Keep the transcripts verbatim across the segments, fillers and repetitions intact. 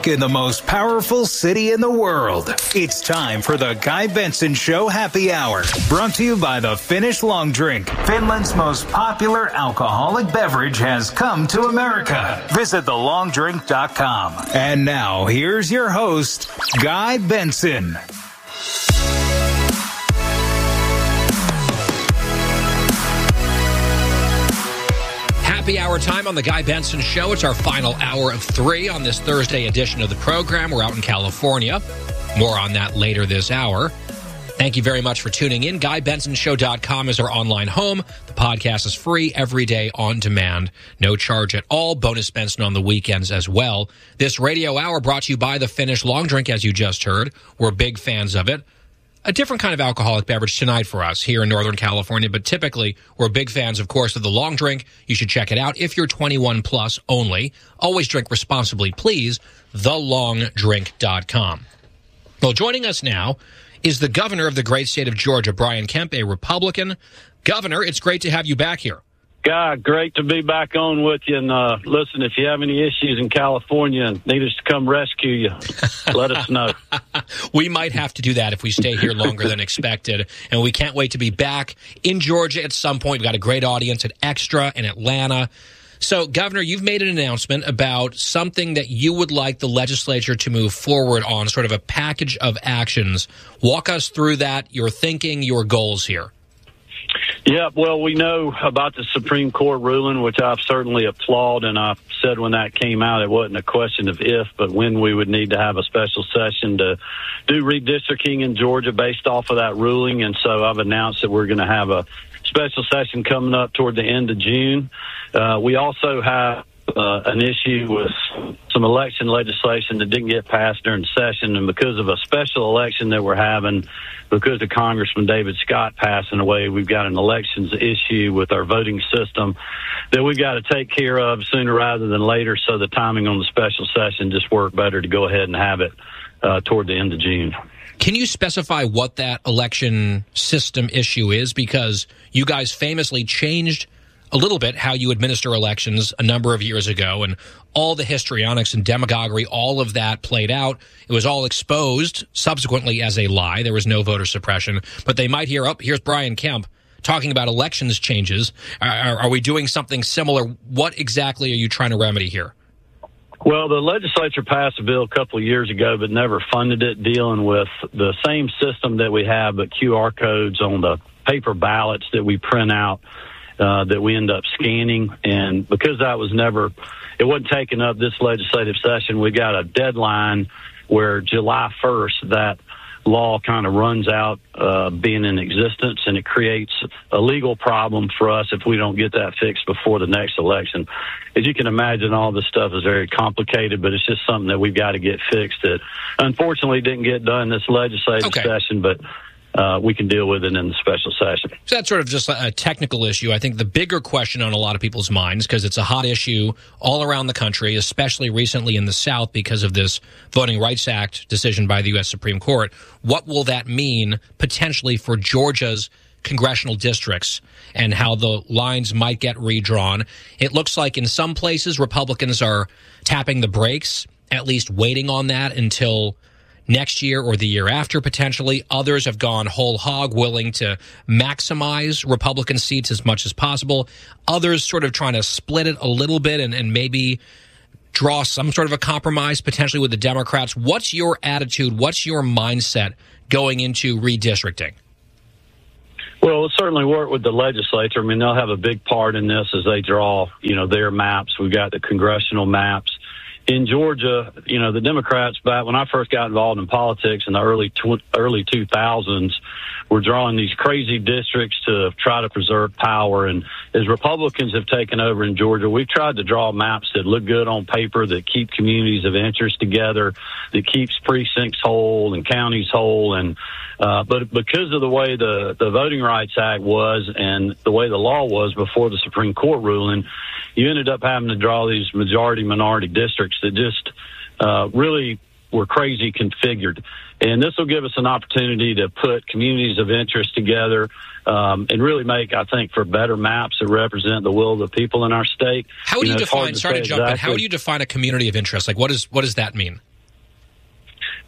In the most powerful city in the world. It's time for the Guy Benson Show Happy Hour. Brought to you by the Finnish Long Drink. Finland's most popular alcoholic beverage has come to America. Visit the long drink dot com. And now, here's your host, Guy Benson. Happy hour time on the Guy Benson Show. It's our final hour of three on this Thursday edition of the program. We're out in California. More on that later this hour. Thank you very much for tuning in. Guy Benson Show dot com is our online home. The podcast is free every day on demand. No charge at all. Bonus Benson on the weekends as well. This radio hour brought to you by the Finnish Long Drink, as you just heard. We're big fans of it. A different kind of alcoholic beverage tonight for us here in Northern California, but typically we're big fans, of course, of the Long Drink. You should check it out if you're twenty-one plus only. Always drink responsibly, please. the long drink dot com. Well, joining us now is the governor of the great state of Georgia, Brian Kemp, a Republican. Governor, it's great to have you back here. God, great to be back on with you. And uh, listen, if you have any issues in California and need us to come rescue you, let us know. We might have to do that if we stay here longer than expected. And we can't wait to be back in Georgia at some point. We've got a great audience at Extra in Atlanta. So, Governor, you've made an announcement about something that you would like the legislature to move forward on, sort of a package of actions. Walk us through that, your thinking, your goals here. Yeah, well, we know about the Supreme Court ruling, which I've certainly applaud, and I said when that came out, it wasn't a question of if, but when we would need to have a special session to do redistricting in Georgia based off of that ruling, and so I've announced that we're going to have a special session coming up toward the end of June. Uh, we also have uh, an issue with some election legislation that didn't get passed during session, and because of a special election that we're having, because of Congressman David Scott passing away, we've got an elections issue with our voting system that we got to take care of sooner rather than later, so the timing on the special session just worked better to go ahead and have it uh, toward the end of June. Can you specify what that election system issue is? Because you guys famously changed a little bit how you administer elections a number of years ago, and all the histrionics and demagoguery, all of that played out. It was all exposed subsequently as a lie. There was no voter suppression. But they might hear, oh, here's Brian Kemp talking about elections changes. Are, are we doing something similar? What exactly are you trying to remedy here? Well, the legislature passed a bill a couple of years ago, but never funded it, dealing with the same system that we have, but Q R codes on the paper ballots that we print out. Uh, that we end up scanning, and because that was never, it wasn't taken up this legislative session, we got a deadline where July first that law kind of runs out uh, being in existence, and it creates a legal problem for us if we don't get that fixed before the next election. As you can imagine, all this stuff is very complicated, but it's just something that we've got to get fixed that unfortunately didn't get done this legislative okay. session, but Uh, we can deal with it in the special session. So that's sort of just a technical issue. I think the bigger question on a lot of people's minds, because it's a hot issue all around the country, especially recently in the South because of this Voting Rights Act decision by the U S Supreme Court. What will that mean potentially for Georgia's congressional districts and how the lines might get redrawn? It looks like in some places Republicans are tapping the brakes, at least waiting on that until next year or the year after, potentially. Others have gone whole hog, willing to maximize Republican seats as much as possible. Others sort of trying to split it a little bit and, and maybe draw some sort of a compromise, potentially with the Democrats. What's your attitude? What's your mindset going into redistricting? Well, we'll certainly work with the legislature. I mean, they'll have a big part in this as they draw, you know, their maps. We've got the congressional maps. In Georgia, you know, the Democrats, back when I first got involved in politics in the early tw- early two thousands, were drawing these crazy districts to try to preserve power. And as Republicans have taken over in Georgia, we've tried to draw maps that look good on paper, that keep communities of interest together, that keeps precincts whole and counties whole. And uh, but because of the way the, the Voting Rights Act was and the way the law was before the Supreme Court ruling, you ended up having to draw these majority-minority districts that just uh, really were crazy configured. And this will give us an opportunity to put communities of interest together um, and really make, I think, for better maps that represent the will of the people in our state. How would you, you know, define, sorry to jump exactly. in, how would you define a community of interest? Like, what is what does that mean?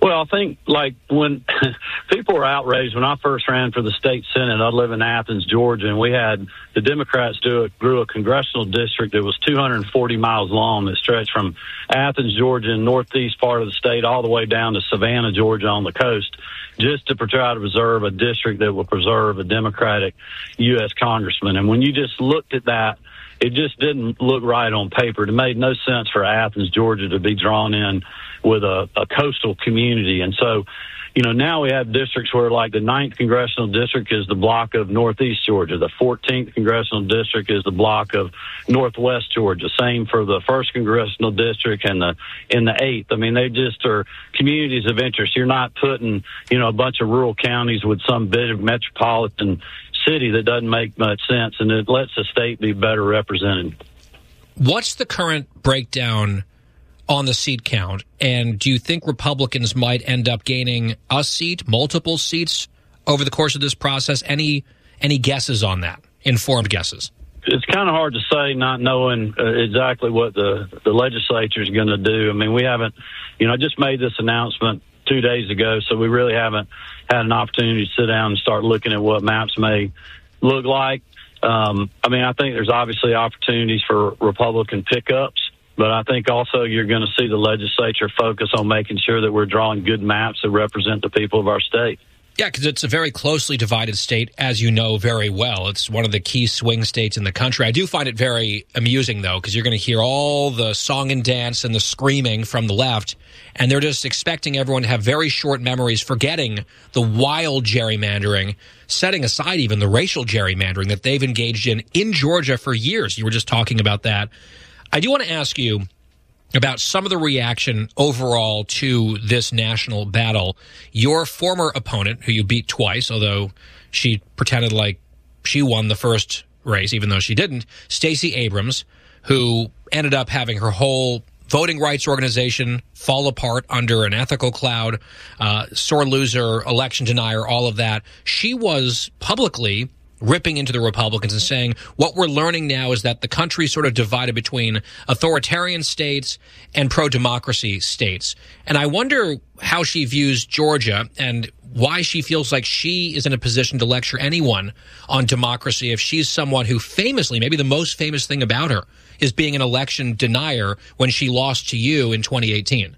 Well, I think, like, when people were outraged, when I first ran for the state senate, I live in Athens, Georgia, and we had the Democrats do it, grew a congressional district that was two hundred forty miles long that stretched from Athens, Georgia, and northeast part of the state all the way down to Savannah, Georgia on the coast, just to try to preserve a district that will preserve a Democratic U S congressman. And when you just looked at that, it just didn't look right on paper. It made no sense for Athens, Georgia to be drawn in with a, a coastal community. And so, you know, now we have districts where, like, the ninth Congressional District is the block of Northeast Georgia. The fourteenth Congressional District is the block of Northwest Georgia. Same for the first Congressional District and the in the eighth. I mean, they just are communities of interest. You're not putting, you know, a bunch of rural counties with some big metropolitan city that doesn't make much sense, and it lets the state be better represented. What's the current breakdown on the seat count, and do you think Republicans might end up gaining a seat, multiple seats over the course of this process? Any any guesses on that? Informed guesses? It's kind of hard to say, not knowing uh, exactly what the, the legislature is going to do. I mean, we haven't, you know, I just made this announcement two days ago, so we really haven't had an opportunity to sit down and start looking at what maps may look like. Um, I mean, I think there's obviously opportunities for Republican pickups, but I think also you're going to see the legislature focus on making sure that we're drawing good maps that represent the people of our state. Yeah, because it's a very closely divided state, as you know very well. It's one of the key swing states in the country. I do find it very amusing, though, because you're going to hear all the song and dance and the screaming from the left, and they're just expecting everyone to have very short memories, forgetting the wild gerrymandering, setting aside even the racial gerrymandering that they've engaged in in Georgia for years. You were just talking about that. I do want to ask you about some of the reaction overall to this national battle. Your former opponent, who you beat twice, although she pretended like she won the first race, even though she didn't, Stacey Abrams, who ended up having her whole voting rights organization fall apart under an ethical cloud, uh, sore loser, election denier, all of that. She was publicly ripping into the Republicans and saying, what we're learning now is that the country sort of divided between authoritarian states and pro-democracy states. And I wonder how she views Georgia and why she feels like she is in a position to lecture anyone on democracy if she's someone who famously, maybe the most famous thing about her, is being an election denier when she lost to you in twenty eighteen.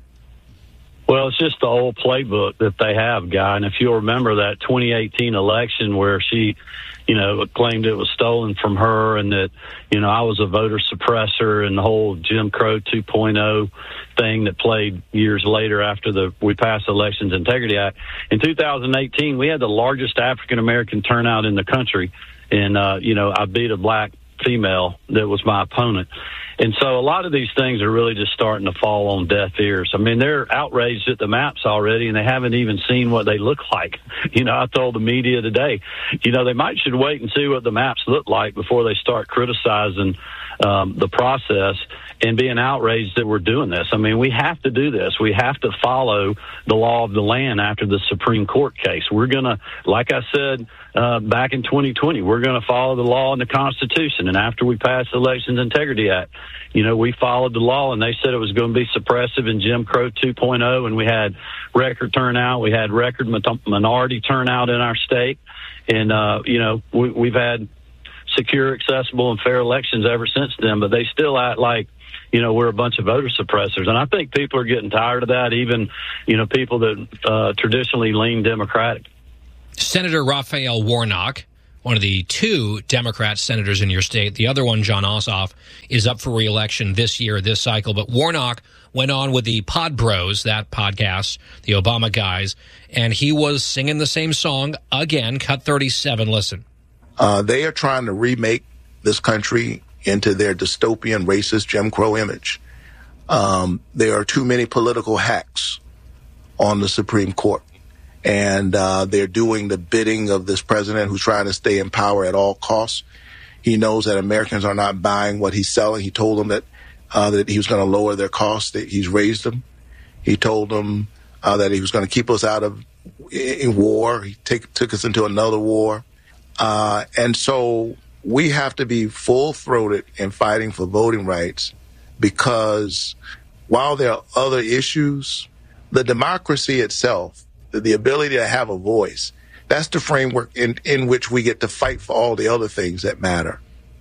Well, it's just the old playbook that they have, Guy. And if you'll remember that twenty eighteen election where she, you know, claimed it was stolen from her and that, you know, I was a voter suppressor and the whole Jim Crow two point oh thing that played years later after the we passed the Elections Integrity Act. In two thousand eighteen, we had the largest African-American turnout in the country. And, uh, you know, I beat a black female that was my opponent. And so a lot of these things are really just starting to fall on deaf ears. I mean, they're outraged at the maps already, and they haven't even seen what they look like. You know, I told the media today, you know, they might should wait and see what the maps look like before they start criticizing um, the process and being outraged that we're doing this. I mean, we have to do this. We have to follow the law of the land after the Supreme Court case. We're going to, like I said uh, back in twenty twenty, we're going to follow the law and the Constitution. And after we passed the Elections Integrity Act, you know, we followed the law, and they said it was going to be suppressive in Jim Crow two point oh, and we had record turnout. We had record minority turnout in our state. And, uh, you know, we, we've had secure, accessible, and fair elections ever since then, but they still act like, you know, we're a bunch of voter suppressors. And I think people are getting tired of that, even, you know, people that uh, traditionally lean Democratic. Senator Raphael Warnock, one of the two Democrat senators in your state, the other one, Jon Ossoff, is up for re-election this year, this cycle. But Warnock went on with the Pod Bros, that podcast, the Obama guys, and he was singing the same song again, cut thirty-seven. Listen. Uh, they are trying to remake this country into their dystopian, racist Jim Crow image. Um, there are too many political hacks on the Supreme Court. And uh, they're doing the bidding of this president who's trying to stay in power at all costs. He knows that Americans are not buying what he's selling. He told them that uh, that he was going to lower their costs. That he's raised them. He told them uh, that he was going to keep us out of in war. He take, took us into another war. Uh, and so we have to be full-throated in fighting for voting rights, because while there are other issues, the democracy itself, the, the ability to have a voice, that's the framework in, in which we get to fight for all the other things that matter.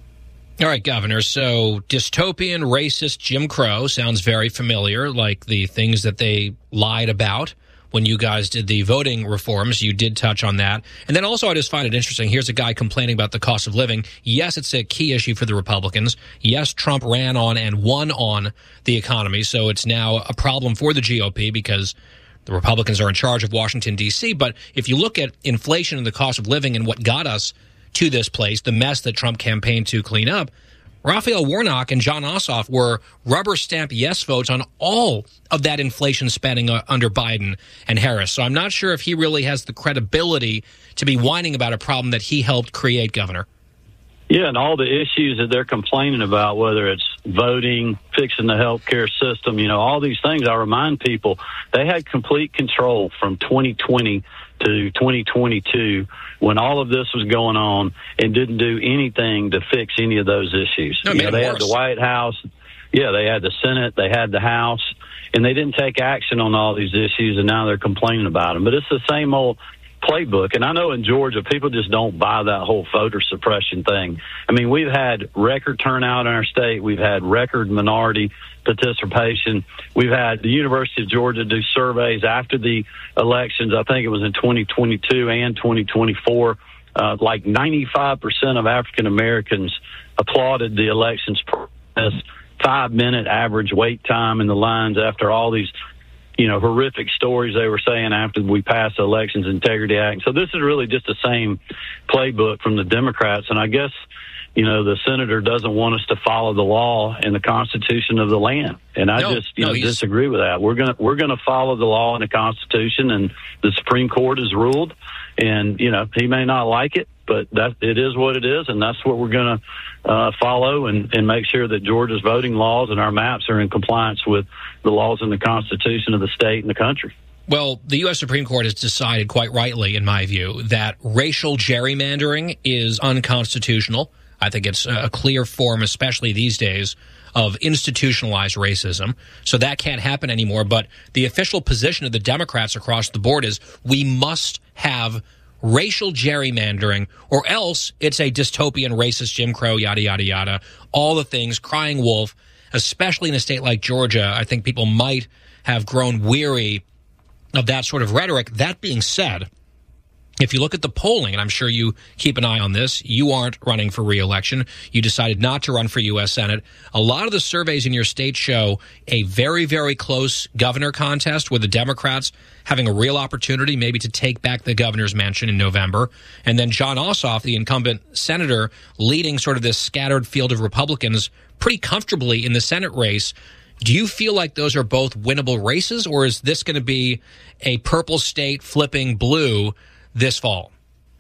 All right, Governor. So dystopian, racist Jim Crow sounds very familiar, like the things that they lied about when you guys did the voting reforms. You did touch on that. And then also I just find it interesting. Here's a guy complaining about the cost of living. Yes, it's a key issue for the Republicans. Yes, Trump ran on and won on the economy. So it's now a problem for the G O P because the Republicans are in charge of Washington, D C. But if you look at inflation and the cost of living and what got us to this place, the mess that Trump campaigned to clean up, Raphael Warnock and Jon Ossoff were rubber stamp yes votes on all of that inflation spending uh, under Biden and Harris. So I'm not sure if he really has the credibility to be whining about a problem that he helped create, Governor. Yeah, and all the issues that they're complaining about, whether it's voting, fixing the healthcare system, you know, all these things, I remind people, they had complete control from twenty twenty to twenty twenty-two when all of this was going on and didn't do anything to fix any of those issues. No, you know, they worse. had the White House. Yeah, they had the Senate. They had the House. And they didn't take action on all these issues, and now they're complaining about them. But it's the same old playbook. And I know in Georgia, people just don't buy that whole voter suppression thing. I mean, we've had record turnout in our state. We've had record minority participation. We've had the University of Georgia do surveys after the elections. I think it was in twenty twenty-two and twenty twenty-four. Uh, like ninety-five percent of African Americans applauded the elections process. Five minute average wait time in the lines after all these, you know, horrific stories they were saying after we passed the Elections Integrity Act. So this is really just the same playbook from the Democrats. And I guess, you know, the senator doesn't want us to follow the law and the Constitution of the land. And I no, just, you no, know, disagree with that. We're going to, we're going to follow the law and the Constitution, and the Supreme Court has ruled. And, you know, he may not like it, but that it is what it is. And that's what we're going to uh, follow and, and make sure that Georgia's voting laws and our maps are in compliance with the laws and the Constitution of the state and the country. Well, the U S Supreme Court has decided quite rightly, in my view, that racial gerrymandering is unconstitutional. I think it's a clear form, especially these days, of institutionalized racism. So that can't happen anymore. But the official position of the Democrats across the board is we must have racial gerrymandering, or else it's a dystopian, racist, Jim Crow, yada, yada, yada, all the things, crying wolf, especially in a state like Georgia. I think people might have grown weary of that sort of rhetoric. That being said, if you look at the polling, and I'm sure you keep an eye on this, you aren't running for re-election. You decided not to run for U S Senate. A lot of the surveys in your state show a very, very close governor contest with the Democrats having a real opportunity maybe to take back the governor's mansion in November. And then Jon Ossoff, the incumbent senator, leading sort of this scattered field of Republicans pretty comfortably in the Senate race. Do you feel like those are both winnable races, or is this going to be a purple state flipping blue this fall?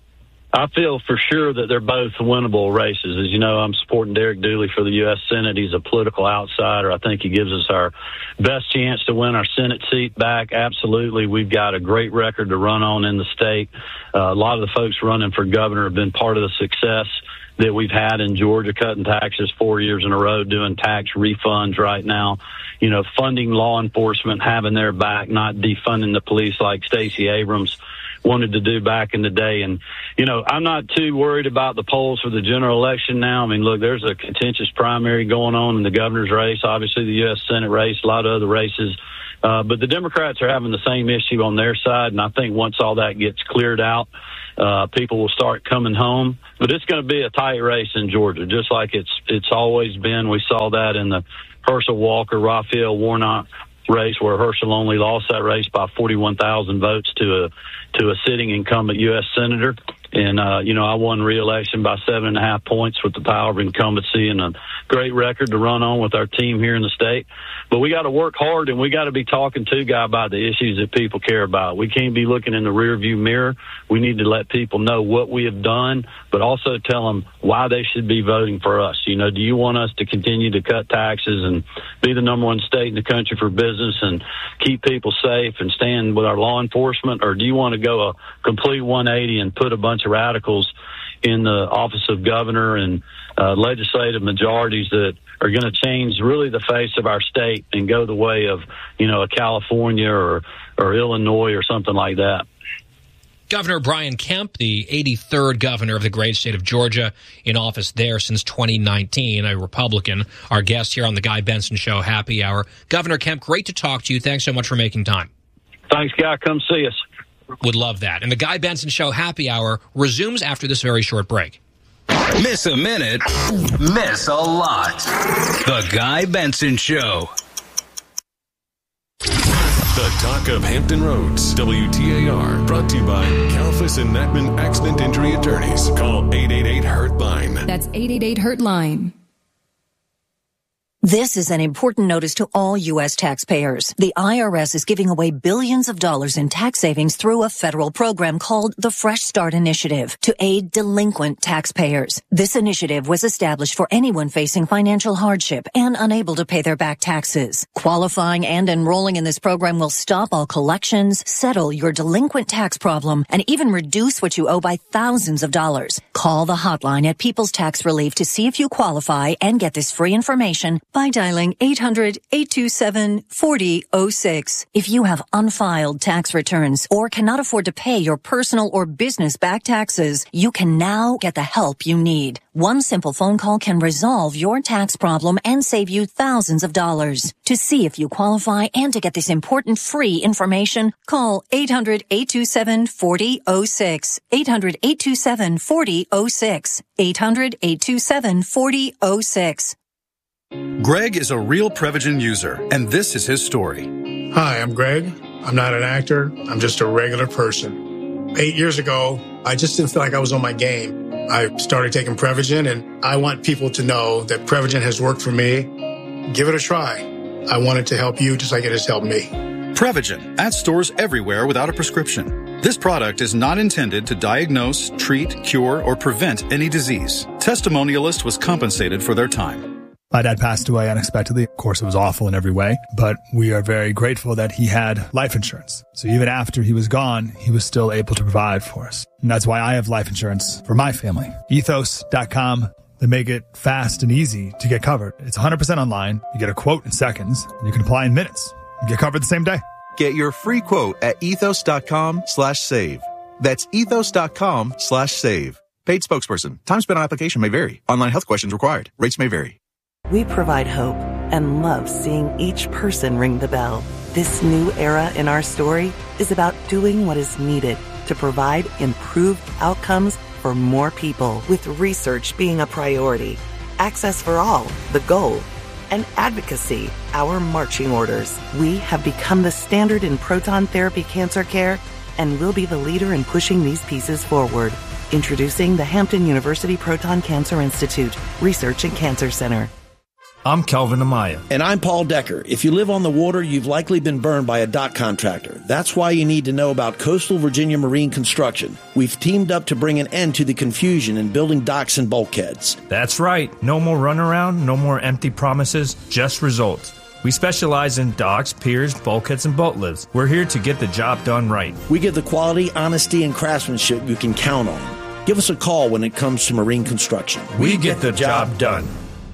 I feel for sure that they're both winnable races. As you know, I'm supporting Derek Dooley for the U S Senate. He's a political outsider. I think he gives us our best chance to win our Senate seat back. Absolutely. We've got a great record to run on in the state. Uh, a lot of the folks running for governor have been part of the success that we've had in Georgia, cutting taxes four years in a row, doing tax refunds right now, you know, funding law enforcement, having their back, not defunding the police like Stacey Abrams wanted to do back in the day. And, you know, I'm not too worried about the polls for the general election now. I mean, look, there's a contentious primary going on in the governor's race, obviously the U S Senate race, a lot of other races. Uh, but the Democrats are having the same issue on their side. And I think once all that gets cleared out, uh, people will start coming home. But it's going to be a tight race in Georgia, just like it's it's always been. We saw that in the Herschel Walker, Raphael Warnock race, where Herschel only lost that race by forty-one thousand votes to a to a sitting incumbent U S senator. And, uh, you know, I won re-election by seven and a half points with the power of incumbency and a great record to run on with our team here in the state. But we got to work hard, and we got to be talking to Guy about the issues that people care about. We can't be looking in the rearview mirror. We need to let people know what we have done, but also tell them why they should be voting for us. You know, do you want us to continue to cut taxes and be the number one state in the country for business and keep people safe and stand with our law enforcement, or do you want to go a complete one eighty and put a bunch of radicals in the office of governor and uh, legislative majorities that are going to change really the face of our state and go the way of, you know, a California or, or Illinois or something like that. Governor Brian Kemp, the eighty-third governor of the great state of Georgia, in office there since twenty nineteen, a Republican, our guest here on the Guy Benson Show Happy Hour. Governor Kemp, great to talk to you. Thanks so much for making time. Thanks, Guy. Come see us. Would love that. And the Guy Benson Show Happy Hour resumes after this very short break. Miss a minute, miss a lot. The Guy Benson Show. The Talk of Hampton Roads, W T A R, brought to you by Kalfas and Nachman Accident Injury Attorneys. Call eight eight eight, hurt line. That's eight eight eight, hurt line. This is an important notice to all U S taxpayers. The I R S is giving away billions of dollars in tax savings through a federal program called the Fresh Start Initiative to aid delinquent taxpayers. This initiative was established for anyone facing financial hardship and unable to pay their back taxes. Qualifying and enrolling in this program will stop all collections, settle your delinquent tax problem, and even reduce what you owe by thousands of dollars. Call the hotline at People's Tax Relief to see if you qualify and get this free information by dialing eight hundred, eight two seven, four zero zero six. If you have unfiled tax returns or cannot afford to pay your personal or business back taxes, you can now get the help you need. One simple phone call can resolve your tax problem and save you thousands of dollars. To see if you qualify and to get this important free information, call eight hundred, eight two seven, four zero zero six. eight hundred, eight two seven, four zero zero six. eight hundred, eight two seven, four zero zero six. Greg is a real Prevagen user, and this is his story. Hi, I'm Greg. I'm not an actor. I'm just a regular person. Eight years ago, I just didn't feel like I was on my game. I started taking Prevagen, and I want people to know that Prevagen has worked for me. Give it a try. I want it to help you just like it has helped me. Prevagen, at stores everywhere without a prescription. This product is not intended to diagnose, treat, cure, or prevent any disease. Testimonialist was compensated for their time. My dad passed away unexpectedly. Of course, it was awful in every way, but we are very grateful that he had life insurance. So even after he was gone, he was still able to provide for us. And that's why I have life insurance for my family. ethos dot com. They make it fast and easy to get covered. It's one hundred percent online. You get a quote in seconds, and you can apply in minutes. You get covered the same day. Get your free quote at ethos dot com slash save. That's ethos dot com slash save. Paid spokesperson. Time spent on application may vary. Online health questions required. Rates may vary. We provide hope and love seeing each person ring the bell. This new era in our story is about doing what is needed to provide improved outcomes for more people, with research being a priority, access for all, the goal, and advocacy, our marching orders. We have become the standard in proton therapy cancer care and will be the leader in pushing these pieces forward. Introducing the Hampton University Proton Cancer Institute Research and Cancer Center. I'm Calvin Amaya. And I'm Paul Decker. If you live on the water, you've likely been burned by a dock contractor. That's why you need to know about Coastal Virginia Marine Construction. We've teamed up to bring an end to the confusion in building docks and bulkheads. That's right. No more runaround, no more empty promises, just results. We specialize in docks, piers, bulkheads, and boat lifts. We're here to get the job done right. We give the quality, honesty, and craftsmanship you can count on. Give us a call when it comes to marine construction. We, we get, get the, the job, job done.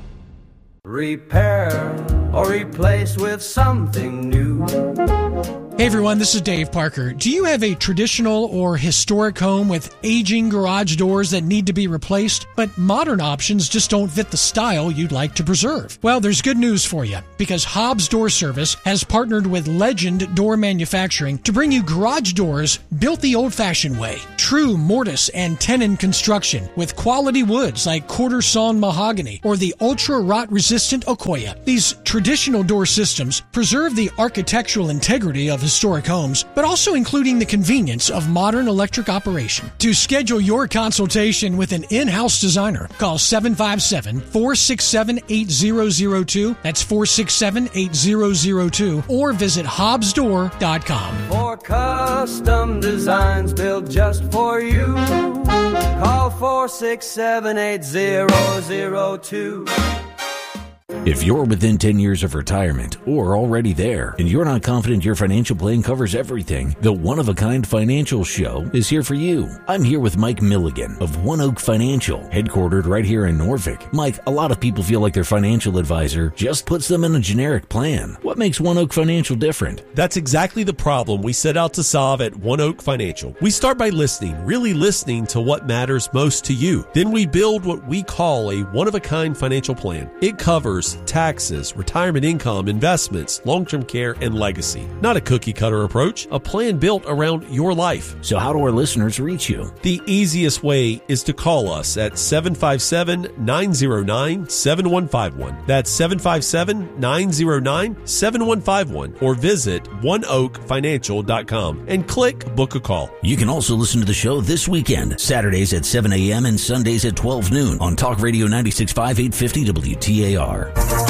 Repair or replace with something new. Hey everyone, this is Dave Parker. Do you have a traditional or historic home with aging garage doors that need to be replaced, but modern options just don't fit the style you'd like to preserve? Well, there's good news for you, because Hobbs Door Service has partnered with Legend Door Manufacturing to bring you garage doors built the old-fashioned way. True mortise and tenon construction with quality woods like quarter sawn mahogany or the ultra rot resistant Okoya. These traditional door systems preserve the architectural integrity of historic homes, but also including the convenience of modern electric operation. To schedule your consultation with an in-house designer, call seven five seven, four six seven, eight zero zero two. That's four six seven, eight zero zero two, or visit hobbs door dot com. For custom designs built just for you, call four six seven, eight zero zero two. If you're within ten years of retirement or already there, and you're not confident your financial plan covers everything, the One of a Kind Financial Show is here for you. I'm here with Mike Milligan of One Oak Financial, headquartered right here in Norfolk. Mike, a lot of people feel like their financial advisor just puts them in a generic plan. What makes One Oak Financial different? That's exactly the problem we set out to solve at One Oak Financial. We start by listening, really listening to what matters most to you. Then we build what we call a one-of-a-kind financial plan. It covers taxes, retirement income, investments, long-term care, and legacy. Not a cookie-cutter approach, a plan built around your life. So how do our listeners reach you? The easiest way is to call us at seven five seven, nine zero nine, seven one five one. That's seven five seven, nine zero nine, seven one five one. Or visit one oak financial dot com and click Book a Call. You can also listen to the show this weekend, Saturdays at seven a.m. and Sundays at twelve noon on Talk Radio ninety-six point five, eight fifty W T A R.